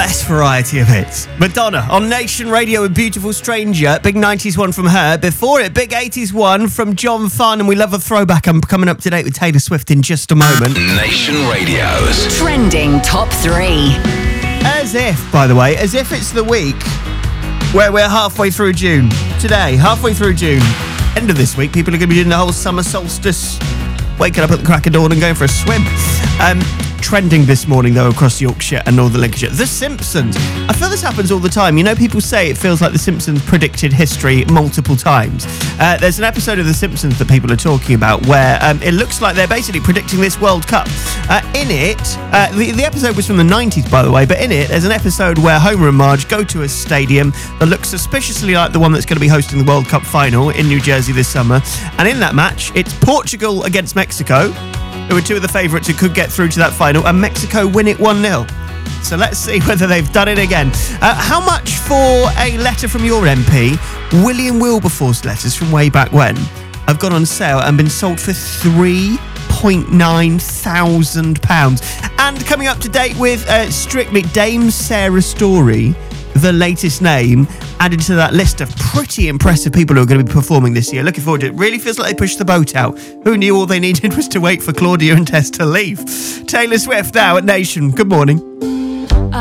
best variety of hits. Madonna on Nation Radio with Beautiful Stranger. Big 90s one from her. Before it, big 80s one from John Fun. And we love a throwback. I'm coming up to date with Taylor Swift in just a moment. Nation Radio's Trending Top 3. As if, by the way, as if it's the week where we're halfway through June. Today, halfway through June. End of this week, people are going to be doing the whole summer solstice, waking up at the crack of dawn and going for a swim. Trending this morning, though, across Yorkshire and Northern Lincolnshire. The Simpsons. I feel this happens all the time. You know, people say it feels like The Simpsons predicted history multiple times. There's an episode of The Simpsons that people are talking about where it looks like they're basically predicting this World Cup. In it, the episode was from the 90s, by the way, but in it, there's an episode where Homer and Marge go to a stadium that looks suspiciously like the one that's going to be hosting the World Cup final in New Jersey this summer. And in that match, it's Portugal against Mexico, who are two of the favourites who could get through to that final, and Mexico win it 1-0. So let's see whether they've done it again. How much for a letter from your MP? William Wilberforce letters from way back when have gone on sale and been sold for £3,900. And coming up to date with Strictly, Dame Sarah Story, the latest name added to that list of pretty impressive people who are going to be performing this year. Looking forward to it. Really feels like they pushed the boat out. Who knew all they needed was to wait for Claudia and Tess to leave? Taylor Swift now at Nation. Good morning.